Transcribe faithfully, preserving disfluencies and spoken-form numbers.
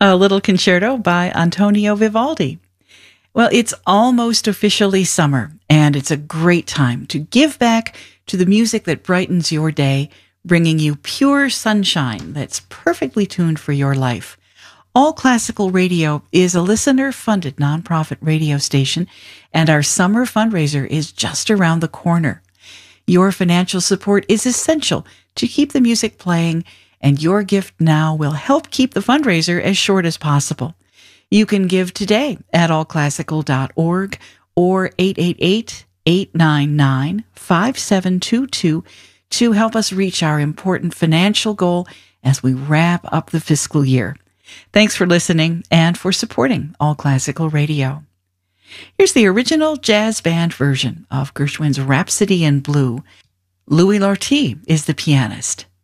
A little concerto by Antonio Vivaldi. Well, it's almost officially summer, and it's a great time to give back to the music that brightens your day, bringing you pure sunshine that's perfectly tuned for your life. All Classical Radio is a listener-funded nonprofit radio station, and our summer fundraiser is just around the corner. Your financial support is essential to keep the music playing, and your gift now will help keep the fundraiser as short as possible. You can give today at all classical dot org or eight eight eight, eight nine nine, five seven two two to help us reach our important financial goal as we wrap up the fiscal year. Thanks for listening and for supporting All Classical Radio. Here's the original jazz band version of Gershwin's Rhapsody in Blue. Louis Lortie is the pianist.